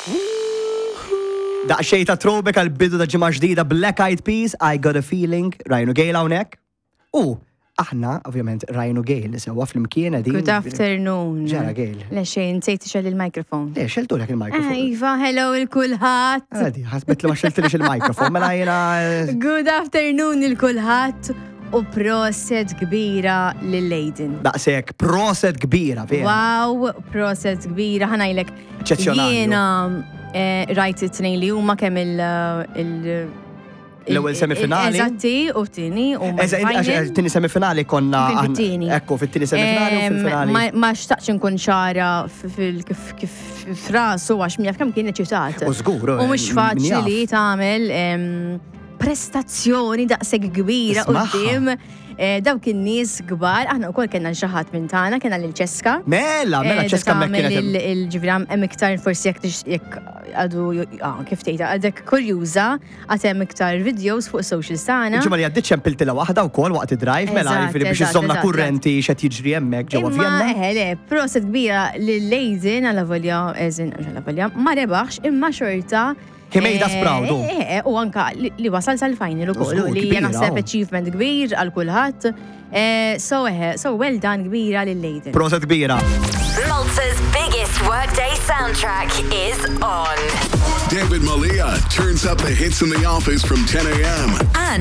Daqxej ta' throwback għal bidu ta' ġimgħa ġdida Black Eyed Peas, I Got a Feeling, Ryan Gale hawnhekk. Aħna, ovvjament, Ryan Gale sewa fl-imkien din. Good afternoon. Ġara Gale. Le xejn, nsejt ixel il-mikrofon. Le, xeltulek il-mikrofon. Iva, hello il-kulħadd. Għadi, ħasbet li ma xeltilix il-mikrofon, mela jena. Good afternoon il-kulħadd u proset kbira lil-Leiden. Daqsek, proset kbira, vera. Wow, proset kbira, ħanajlek. Eċċezzjonali. Jiena rajt it-tnejn li huma kemm l-ewwel semifinali. Eżatti, u t-tieni u t-tieni semifinali konna. Fit-tieni. Ekku, fit-tieni semifinali u fil-finali. Ma xtaqx nkun ċara kif frasu għax mjaf kemm kien eċitat. U żgur. U mhux faċli tagħmel prestazzjoni daqshekk kbira quddiem dawk in-nies kbar, aħna wkoll kellna xi ħadd minn tagħna, kellna lil Ċeska. Mela Ċeska mek kienet. Il-ġivram hemm iktar forsi jekk għadu kif tgħidha għadek kurjuża għad hemm iktar videos fuq socials tagħna. Ġimgħa li għaddiet ċempiltilha waħda wkoll waqt id-drive mela jiġifieri biex iżommna kurrenti x'qed jiġri hemmhekk ġewwa Vjenna. Le, proset kbira lil Leiden għal volja ma rebaħx imma xorta. He made us proud. U anka li wasal sal-final ukoll li naħseb achievement kbir għal kulħadd. So well done kbira lil Leiden. Proset kbira. Malta's biggest workday soundtrack is on. David Malia turns up the hits in the office from 10 a.m. And